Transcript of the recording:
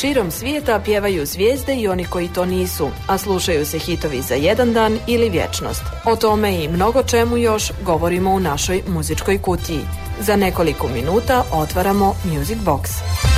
širom svijeta pjevaju zvijezde i oni koji to nisu, a slušaju se hitovi za jedan dan ili vječnost. O tome i mnogo čemu još govorimo u našoj muzičkoj kutiji. Za nekoliko minuta otvaramo Music Box.